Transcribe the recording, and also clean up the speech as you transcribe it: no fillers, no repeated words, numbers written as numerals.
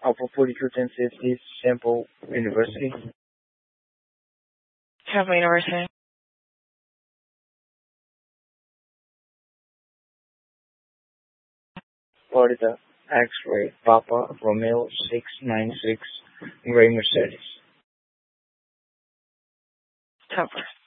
Alpha 42 1050, Sample University. Temple University. Florida, X-ray, Papa, Romeo 696, Gray Mercedes. Temple.